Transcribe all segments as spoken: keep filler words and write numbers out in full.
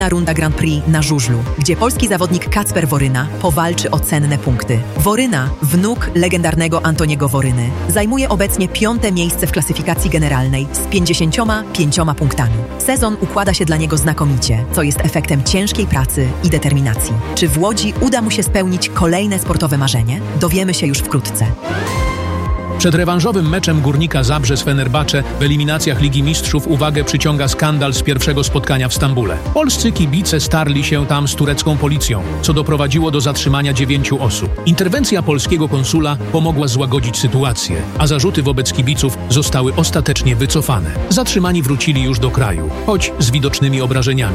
Runda Grand Prix na żużlu, gdzie polski zawodnik Kacper Woryna powalczy o cenne punkty. Woryna, wnuk legendarnego Antoniego Woryny, zajmuje obecnie piąte miejsce w klasyfikacji generalnej z pięćdziesięcioma pięcioma punktami. Sezon układa się dla niego znakomicie, co jest efektem ciężkiej pracy i determinacji. Czy w Łodzi uda mu się spełnić kolejne sportowe marzenie? Dowiemy się już wkrótce. Przed rewanżowym meczem Górnika Zabrze z Fenerbahce w eliminacjach Ligi Mistrzów uwagę przyciąga skandal z pierwszego spotkania w Stambule. Polscy kibice starli się tam z turecką policją, co doprowadziło do zatrzymania dziewięciu osób. Interwencja polskiego konsula pomogła złagodzić sytuację, a zarzuty wobec kibiców zostały ostatecznie wycofane. Zatrzymani wrócili już do kraju, choć z widocznymi obrażeniami.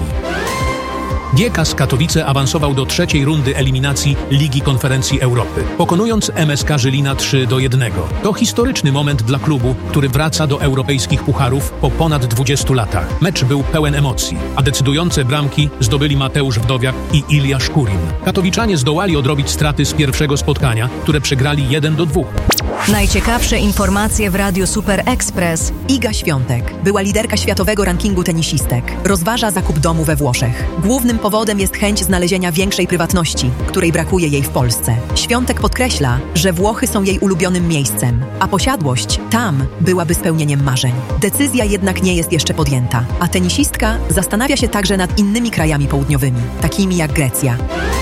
G K z Katowice awansował do trzeciej rundy eliminacji Ligi Konferencji Europy, pokonując M S K Żylina trzy do jednego. To historyczny moment dla klubu, który wraca do europejskich pucharów po ponad dwudziestu latach. Mecz był pełen emocji, a decydujące bramki zdobyli Mateusz Wdowiak i Ilja Szkurin. Katowiczanie zdołali odrobić straty z pierwszego spotkania, które przegrali jeden do dwóch. Najciekawsze informacje w Radiu Super Express. Iga Świątek, była liderka światowego rankingu tenisistek, rozważa zakup domu we Włoszech. Głównym powodem jest chęć znalezienia większej prywatności, której brakuje jej w Polsce. Świątek podkreśla, że Włochy są jej ulubionym miejscem, a posiadłość tam byłaby spełnieniem marzeń. Decyzja jednak nie jest jeszcze podjęta, a tenisistka zastanawia się także nad innymi krajami południowymi, takimi jak Grecja.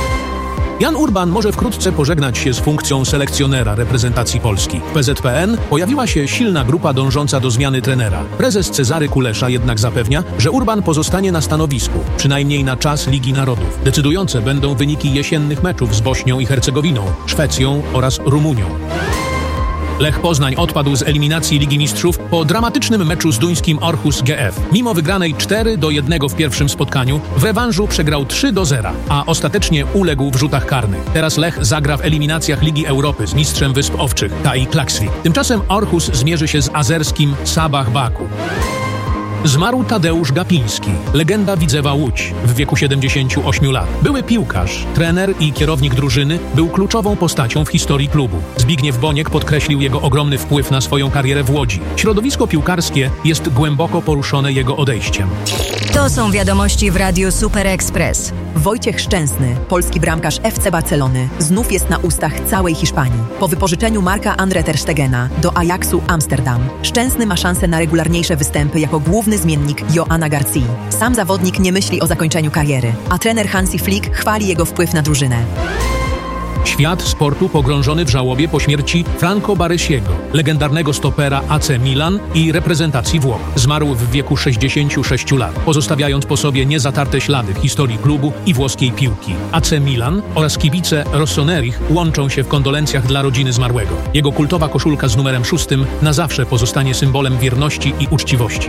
Jan Urban może wkrótce pożegnać się z funkcją selekcjonera reprezentacji Polski. W P Z P N pojawiła się silna grupa dążąca do zmiany trenera. Prezes Cezary Kulesza jednak zapewnia, że Urban pozostanie na stanowisku, przynajmniej na czas Ligi Narodów. Decydujące będą wyniki jesiennych meczów z Bośnią i Hercegowiną, Szwecją oraz Rumunią. Lech Poznań odpadł z eliminacji Ligi Mistrzów po dramatycznym meczu z duńskim Aarhus G F. Mimo wygranej cztery do jednego w pierwszym spotkaniu, w rewanżu przegrał trzy do zera, a ostatecznie uległ w rzutach karnych. Teraz Lech zagra w eliminacjach Ligi Europy z mistrzem Wysp Owczych, Tai Klaksvik. Tymczasem Aarhus zmierzy się z azerskim Sabah Baku. Zmarł Tadeusz Gapiński, legenda Widzewa Łódź, w wieku siedemdziesięciu ośmiu lat. Były piłkarz, trener i kierownik drużyny, był kluczową postacią w historii klubu. Zbigniew Boniek podkreślił jego ogromny wpływ na swoją karierę w Łodzi. Środowisko piłkarskie jest głęboko poruszone jego odejściem. To są wiadomości w Radiu Super Express. Wojciech Szczęsny, polski bramkarz F C Barcelony, znów jest na ustach całej Hiszpanii. Po wypożyczeniu Marka Andre ter Stegena do Ajaxu Amsterdam, Szczęsny ma szansę na regularniejsze występy jako główny zmiennik Joana Garcii. Sam zawodnik nie myśli o zakończeniu kariery, a trener Hansi Flick chwali jego wpływ na drużynę. Świat sportu pogrążony w żałobie po śmierci Franco Baresiego, legendarnego stopera A C Milan i reprezentacji Włoch. Zmarł w wieku sześćdziesięciu sześciu lat, pozostawiając po sobie niezatarte ślady w historii klubu i włoskiej piłki. A C Milan oraz kibice Rossonerich łączą się w kondolencjach dla rodziny zmarłego. Jego kultowa koszulka z numerem szóstym na zawsze pozostanie symbolem wierności i uczciwości.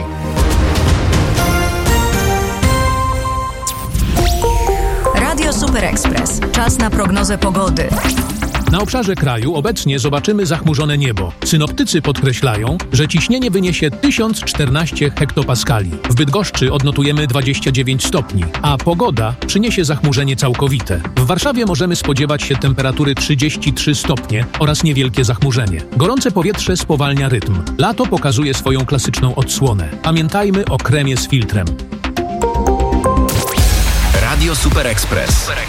Radio Super Express. Czas na prognozę pogody. Na obszarze kraju obecnie zobaczymy zachmurzone niebo. Synoptycy podkreślają, że ciśnienie wyniesie tysiąc czternaście hektopaskali. W Bydgoszczy odnotujemy dwadzieścia dziewięć stopni, a pogoda przyniesie zachmurzenie całkowite. W Warszawie możemy spodziewać się temperatury trzydzieści trzy stopnie oraz niewielkie zachmurzenie. Gorące powietrze spowalnia rytm. Lato pokazuje swoją klasyczną odsłonę. Pamiętajmy o kremie z filtrem. Radio Super Express.